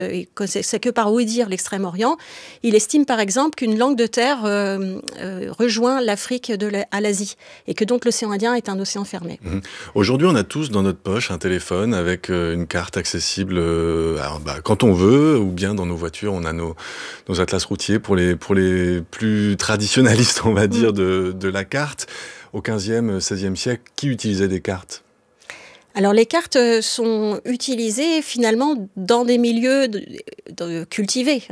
c'est que par ouï-dire l'Extrême-Orient. Il estime par exemple qu'une langue de terre rejoint l'Afrique à l'Asie et que donc l'océan Indien est un océan fermé. Aujourd'hui, on a tous dans notre poche un téléphone avec une carte accessible quand on veut, ou bien dans nos voitures, on a nos atlas routiers pour les plus traditionnalistes, on va dire, de la carte. Au XVe, XVIe siècle, qui utilisait des cartes ? Alors les cartes sont utilisées finalement dans des milieux cultivés.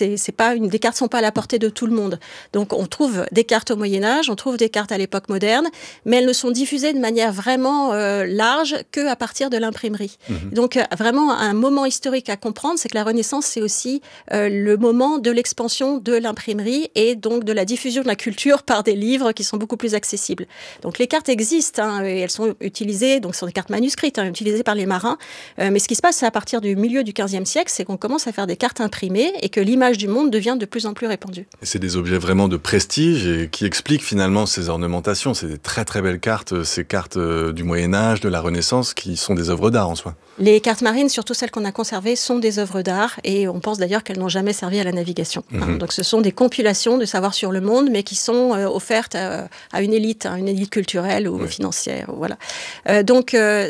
Les cartes sont pas à la portée de tout le monde. Donc on trouve des cartes au Moyen Âge, on trouve des cartes à l'époque moderne, mais elles ne sont diffusées de manière vraiment large que à partir de l'imprimerie. Donc vraiment un moment historique à comprendre, c'est que la Renaissance c'est aussi le moment de l'expansion de l'imprimerie et donc de la diffusion de la culture par des livres qui sont beaucoup plus accessibles. Donc les cartes existent et elles sont utilisées, donc ce sont des cartes manuscrites utilisées par les marins. Mais ce qui se passe à partir du milieu du XVe siècle, c'est qu'on commence à faire des cartes imprimées et que l'image du monde devient de plus en plus répandue. Et c'est des objets vraiment de prestige et qui expliquent finalement ces ornementations. C'est des très très belles cartes, ces cartes du Moyen-Âge, de la Renaissance, qui sont des œuvres d'art en soi. Les cartes marines, surtout celles qu'on a conservées, sont des œuvres d'art et on pense d'ailleurs qu'elles n'ont jamais servi à la navigation. Donc ce sont des compilations de savoir sur le monde, mais qui sont offertes à une élite culturelle ou financière. Voilà. Donc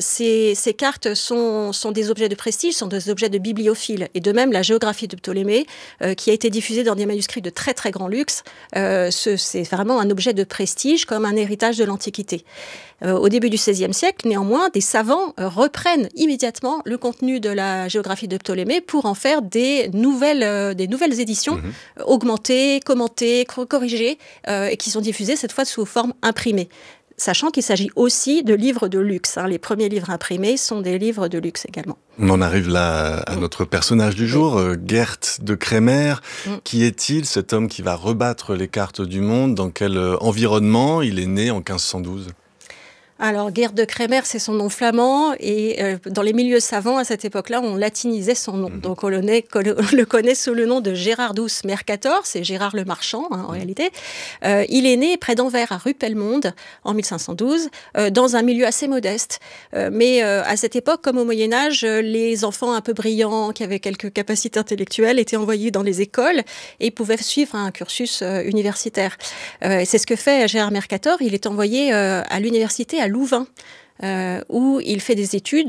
ces cartes sont des objets de prestige, sont des objets de bibliophiles. Et de même, la géographie de Ptolémée, qui a été diffusée dans des manuscrits de très très grand luxe, c'est vraiment un objet de prestige comme un héritage de l'Antiquité. Au début du XVIe siècle, néanmoins, des savants reprennent immédiatement le contenu de la géographie de Ptolémée pour en faire des nouvelles éditions, augmentées, commentées, corrigées, et qui sont diffusées cette fois sous forme imprimée. Sachant qu'il s'agit aussi de livres de luxe. Les premiers livres imprimés sont des livres de luxe également. On en arrive là à notre personnage du jour, Gert de Crémer. Qui est-il, cet homme qui va rebattre les cartes du monde ? Dans quel environnement il est né en 1512 ? Alors, Gert de Crémer, c'est son nom flamand, et dans les milieux savants, à cette époque-là, on latinisait son nom. Donc, on le connaît sous le nom de Gerardus Mercator, c'est Gérard le Marchand, en réalité. Il est né près d'Anvers, à Ruppelmonde, en 1512, dans un milieu assez modeste. Mais à cette époque, comme au Moyen-Âge, les enfants un peu brillants, qui avaient quelques capacités intellectuelles, étaient envoyés dans les écoles et pouvaient suivre un cursus universitaire. C'est ce que fait Gérard Mercator. Il est envoyé à l'université à Louvain, où il fait des études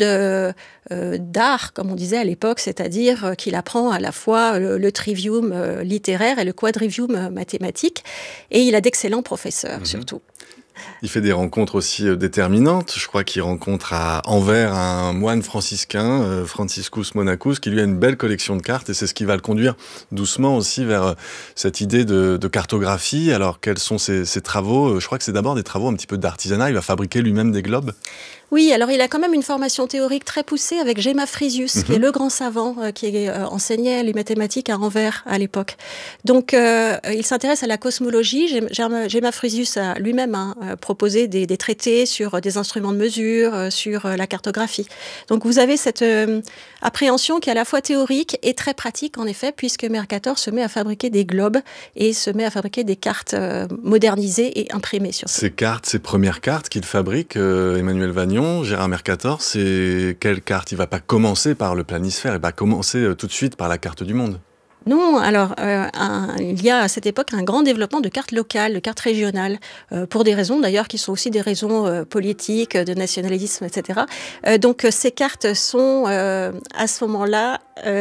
d'art, comme on disait à l'époque, c'est-à-dire qu'il apprend à la fois le trivium littéraire et le quadrivium mathématique, et il a d'excellents professeurs, surtout. Il fait des rencontres aussi déterminantes. Je crois qu'il rencontre à Anvers un moine franciscain, Franciscus Monachus, qui lui a une belle collection de cartes, et c'est ce qui va le conduire doucement aussi vers cette idée de cartographie. Alors, quels sont ses travaux ? Je crois que c'est d'abord des travaux un petit peu d'artisanat. Il va fabriquer lui-même des globes. Oui, alors il a quand même une formation théorique très poussée avec Gemma Frisius, qui est le grand savant qui enseignait les mathématiques à Anvers à l'époque. Donc il s'intéresse à la cosmologie. Gemma Frisius a lui-même proposé des traités sur des instruments de mesure, sur la cartographie. Donc vous avez cette appréhension qui est à la fois théorique et très pratique en effet, puisque Mercator se met à fabriquer des globes et se met à fabriquer des cartes modernisées et imprimées sur ça. Ces cartes, ces premières cartes qu'il fabrique, Emmanuel Vagnon, Gérard Mercator, c'est quelle carte ? Il ne va pas commencer par le planisphère, il va commencer tout de suite par la carte du monde. Non, alors il y a à cette époque un grand développement de cartes locales, de cartes régionales, pour des raisons d'ailleurs qui sont aussi des raisons politiques, de nationalisme, etc. Donc ces cartes sont à ce moment-là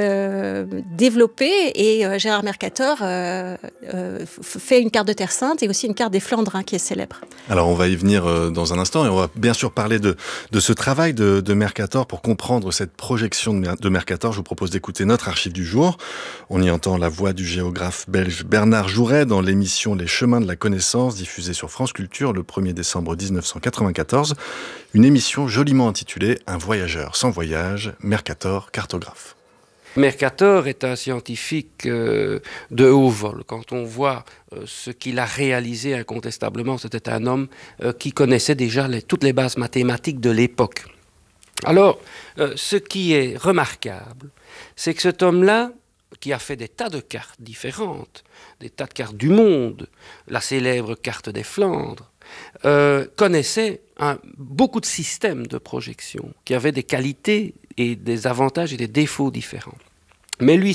développées, et Gérard Mercator fait une carte de Terre Sainte et aussi une carte des Flandres qui est célèbre. Alors on va y venir dans un instant, et on va bien sûr parler de ce travail de Mercator. Pour comprendre cette projection de Mercator, je vous propose d'écouter notre archive du jour. On y entend la voix du géographe belge Bernard Jouret dans l'émission Les Chemins de la Connaissance, diffusée sur France Culture le 1er décembre 1994. Une émission joliment intitulée « Un voyageur sans voyage, Mercator cartographe ». Mercator est un scientifique de haut vol. Quand on voit ce qu'il a réalisé incontestablement, c'était un homme qui connaissait déjà toutes les bases mathématiques de l'époque. Alors, ce qui est remarquable, c'est que cet homme-là, qui a fait des tas de cartes différentes, des tas de cartes du monde, la célèbre carte des Flandres, connaissait beaucoup de systèmes de projection qui avaient des qualités et des avantages et des défauts différents. Mais lui